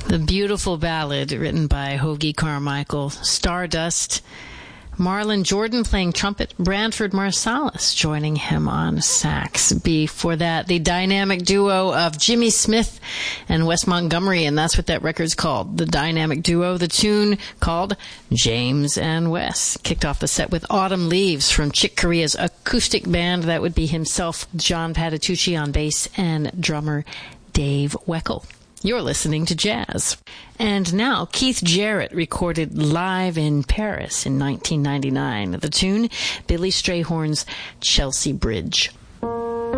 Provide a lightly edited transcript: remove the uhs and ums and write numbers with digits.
The beautiful ballad written by Hoagy Carmichael, Stardust. Marlon Jordan playing trumpet, Branford Marsalis joining him on sax. Before that, the dynamic duo of Jimmy Smith and Wes Montgomery, and that's what that record's called, the dynamic duo. The tune called James and Wes. Kicked off the set with Autumn Leaves from Chick Corea's acoustic band. That would be himself, John Patitucci on bass, and drummer Dave Weckl. You're listening to jazz. And now, Keith Jarrett recorded live in Paris in 1999. The tune, Billy Strayhorn's Chelsea Bridge.